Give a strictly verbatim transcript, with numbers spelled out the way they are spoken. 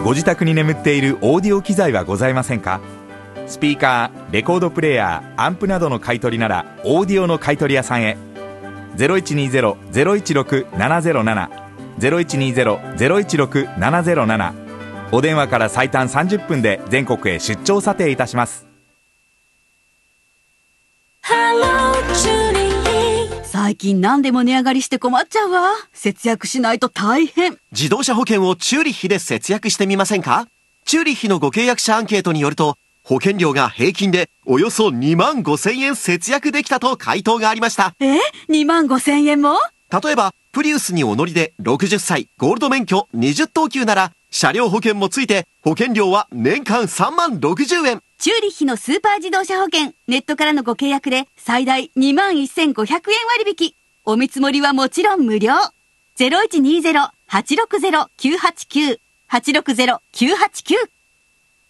ご自宅に眠っているオーディオ機材はございませんか？スピーカー、レコードプレーヤー、アンプなどの買い取りならオーディオの買い取り屋さんへ。 ゼロいちにゼロ ゼロいちろく ななゼロなな ゼロいちにゼロ ゼロいちろく ななゼロなな。 お電話から最短さんじゅっぷんで全国へ出張査定いたします。 最近何でも値上がりして困っちゃうわ。節約しないと大変。 自動車保険をチューリッヒで節約してみませんか？チューリッヒのご契約者アンケートによると、保険料が平均でおよそにまんごせんえん節約できたと回答がありました。 え ?にまんごせんえんも？ 例えば、プリウスにお乗りでろくじゅっさい、ゴールド免許にじゅっとうきゅうなら、車両保険もついて保険料は年間さんまんろくじゅうえん。 チューリッヒのスーパー自動車保険、ネットからのご契約で最大 にまんせんごひゃくえん割引。お見積もりはもちろん無料。ゼロいちにゼロ はちろくゼロ きゅうはちきゅう はちろくゼロ きゅうはちきゅう